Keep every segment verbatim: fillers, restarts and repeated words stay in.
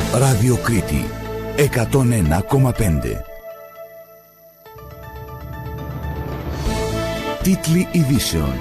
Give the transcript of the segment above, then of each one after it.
Ράδιο Κρήτη εκατόν ένα κόμμα πέντε. Τίτλοι ειδήσεων.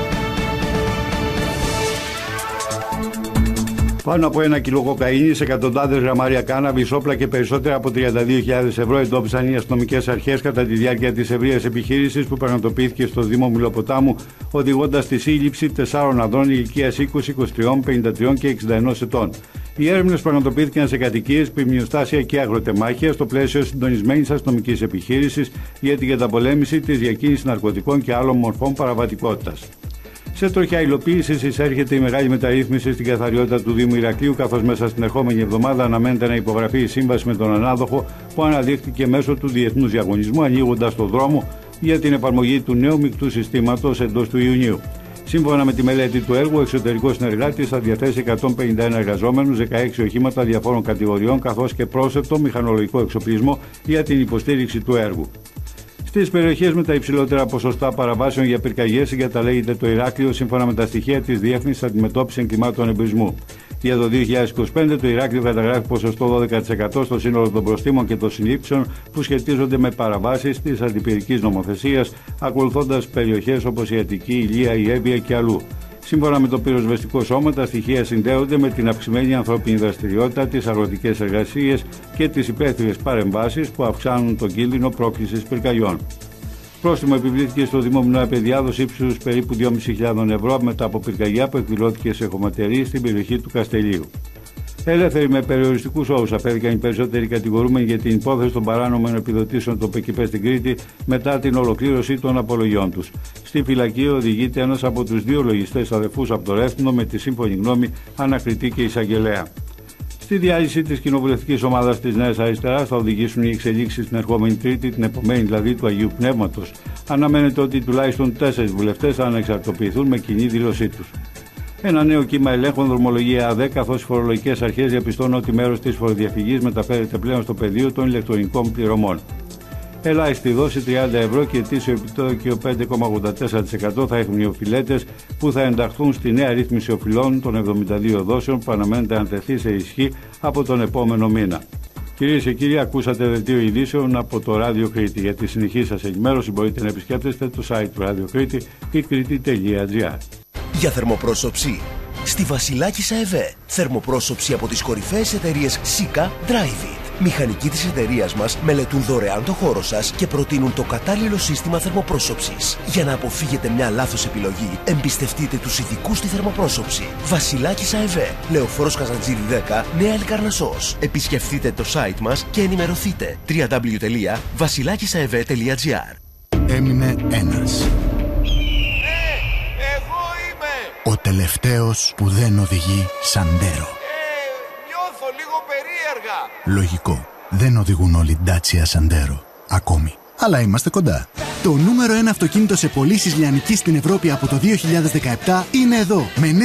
Πάνω από ένα κιλό κοκαίνης, εκατοντάδες γραμμάρια κάναβης, όπλα και περισσότερα από τριάντα δύο χιλιάδες ευρώ εντόπισαν οι αστυνομικές αρχές κατά τη διάρκεια της ευρείας επιχείρησης που πραγματοποιήθηκε στο Δήμο Μυλοποτάμου, οδηγώντας στη σύλληψη τεσσάρων ανδρών ηλικίας είκοσι, είκοσι τρία, πενήντα τρία και εξήντα ένα ετών. Οι έρευνες πραγματοποιήθηκαν σε κατοικίες, πυρμιοστάσια και αγροτεμάχια στο πλαίσιο συντονισμένης αστυνομικής επιχείρησης για την καταπολέμηση της διακίνησης ναρκωτικών και άλλων μορφών παραβατικότητας. Σε τροχιά υλοποίηση εισέρχεται η μεγάλη μεταρρύθμιση στην καθαριότητα του Δήμου Ηρακλείου, καθώς μέσα στην ερχόμενη εβδομάδα αναμένεται να υπογραφεί η σύμβαση με τον ανάδοχο που αναδείχθηκε μέσω του διεθνούς διαγωνισμού, ανοίγοντας το δρόμο για την εφαρμογή του νέου μεικτού συστήματος εντός του Ιουνίου. Σύμφωνα με τη μελέτη του έργου, ο εξωτερικός συνεργάτης θα διαθέσει εκατόν πενήντα ένα εργαζόμενους, δεκαέξι οχήματα διαφόρων κατηγοριών, καθώς και πρόσθετο μηχανολογικό εξοπλισμό για την υποστήριξη του έργου. Στις περιοχές με τα υψηλότερα ποσοστά παραβάσεων για πυρκαγιές συγκαταλέγεται το Ηράκλειο, σύμφωνα με τα στοιχεία της Διεύθυνσης Αντιμετώπισης Εγκλημάτων Εμπρισμού. Για το δύο χιλιάδες είκοσι πέντε το Ηράκλειο καταγράφει ποσοστό δώδεκα τοις εκατό στο σύνολο των προστίμων και των συλλήψεων που σχετίζονται με παραβάσεις της αντιπυρικής νομοθεσίας, ακολουθώντας περιοχές όπως η Αττική, η Ηλία, η Εύβοια και αλλού. Σύμφωνα με το πυροσβεστικό σώμα, τα στοιχεία συνδέονται με την αυξημένη ανθρώπινη δραστηριότητα, τις αγροτικές εργασίες και τις υπαίθριες παρεμβάσεις που αυξάνουν τον κίνδυνο πρόκλησης πυρκαγιών. Πρόστιμο επιβλήθηκε στο Δήμο Μινώα Παιδιάδος ύψους περίπου δυόμισι χιλιάδες ευρώ μετά από πυρκαγιά που εκδηλώθηκε σε χωματερή στην περιοχή του Καστελίου. Ελεύθεροι με περιοριστικούς όρους απέδικαν οι περισσότεροι κατηγορούμενοι για την υπόθεση των παράνομων επιδοτήσεων των ΠΚΠ στην Κρήτη μετά την ολοκλήρωση των απολογιών τους. Στη φυλακή οδηγείται ένας από τους δύο λογιστές αδελφούς από το Ρεύθυνο με τη σύμφωνη γνώμη ανακριτή και εισαγγελέα. Στη διάλυση της κοινοβουλευτικής ομάδας της Νέας Αριστεράς θα οδηγήσουν οι εξελίξεις την ερχόμενη Τρίτη, την επομένη δηλαδή του Αγίου Πνεύματος. Αναμένεται ότι τουλάχιστον τέσσερις βουλευτές θα ανεξαρτοποιηθούν με κοινή δήλωσή τους. Ένα νέο κύμα ελέγχων δρομολογεί η ΑΔΕ, καθώς οι φορολογικές αρχές διαπιστώνουν ότι μέρος της φοροδιαφυγής μεταφέρεται πλέον στο πεδίο των ηλεκτρονικών πληρωμών. Ελάχιστη δόση τριάντα ευρώ και ετήσιο επιτόκιο πέντε κόμμα ογδόντα τέσσερα τοις εκατό θα έχουν οι οφειλέτες που θα ενταχθούν στη νέα ρύθμιση οφειλών των εβδομήντα δύο δόσεων που αναμένεται να τεθεί σε ισχύ από τον επόμενο μήνα. Κυρίες και κύριοι, ακούσατε δελτίο ειδήσεων από το Ράδιο Κρήτη. Για τη συνεχή σας ενημέρωση μπορείτε να επισκέπτεστε το site του Ράδιο Κρήτη ή κρήτη τελεία τζι άρ. Για θερμοπρόσωψη στη Βασιλάκισσα ΕΒΕ. Θερμοπρόσωψη από τις κορυφαίες εταιρείες Sika, Drivit. Μηχανικοί της εταιρείας μας μελετούν δωρεάν το χώρο σας και προτείνουν το κατάλληλο σύστημα θερμοπρόσωψης. Για να αποφύγετε μια λάθος επιλογή, εμπιστευτείτε τους ειδικούς στη θερμοπρόσωψη. Βασιλάκισσα ΕΒΕ, Λεωφόρος Καζαντζήρη δέκα, Νέα Ελκαρνασσός. Επισκεφτείτε το site μας και ενημερωθείτε. double-u double-u double-u τελεία βασιλάκισσα-ευε τελεία τζι άρ. Έμεινε ένας. Ο τελευταίος που δεν οδηγεί Σαντέρο. Ε, νιώθω λίγο περίεργα. Λογικό. Δεν οδηγούν όλοι Dacia Sandero. Ακόμη. Αλλά είμαστε κοντά. Το νούμερο ένα αυτοκίνητο σε πωλήσεις λιανικής στην Ευρώπη από το δύο χιλιάδες δεκαεπτά είναι εδώ. Με